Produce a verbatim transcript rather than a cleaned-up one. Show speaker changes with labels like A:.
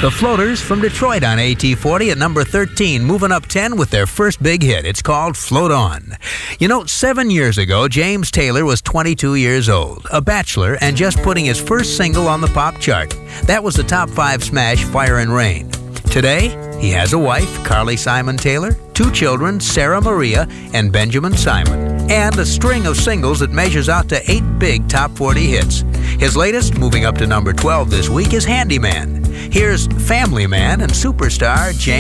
A: The Floaters from Detroit on A T forty at number thirteen, moving up ten with their first big hit. It's called Float On. You know, seven years ago, James Taylor was twenty-two years old, a bachelor, and just putting his first single on the pop chart. That was the top five smash, Fire and Rain. Today, he has a wife, Carly Simon Taylor, two children, Sarah Maria and Benjamin Simon, and a string of singles that measures out to eight big top forty hits. His latest, moving up to number twelve this week, is Handyman. Here's Family Man and superstar James